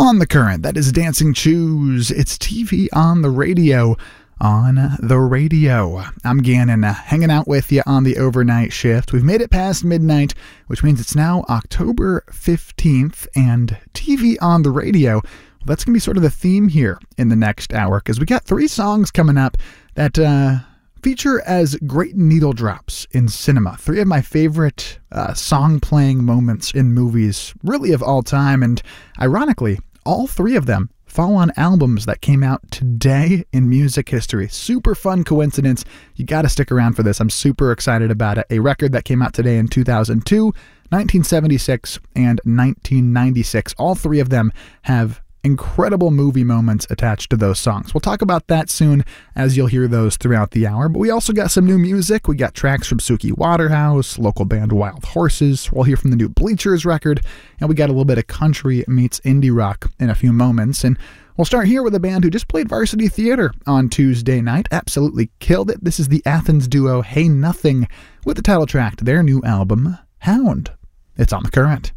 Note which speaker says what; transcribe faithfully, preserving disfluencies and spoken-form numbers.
Speaker 1: On the Current, that is Dancing Shoes. It's T V on the radio. On the radio. I'm Gannon, uh, hanging out with you on the overnight shift. We've made it past midnight, which means it's now October fifteenth, and T V on the radio. Well, that's going to be sort of the theme here in the next hour, because we got three songs coming up that uh, feature as great needle drops in cinema. Three of my favorite uh, song-playing moments in movies, really of all time, and ironically, all three of them fall on albums that came out today in music history. Super fun coincidence. You got to stick around for this. I'm super excited about it. A record that came out today in two thousand two, nineteen seventy-six, and nineteen ninety-six. All three of them have incredible movie moments attached to those songs. We'll talk about that soon as you'll hear those throughout the hour. But we also got some new music. We got tracks from Suki Waterhouse, local band Wild Horses. We'll hear from the new Bleachers record. And we got a little bit of country meets indie rock in a few moments. And we'll start here with a band who just played Varsity Theater on Tuesday night. Absolutely killed it. This is the Athens duo Hey Nothing with the title track to their new album, Hound. It's on the Current.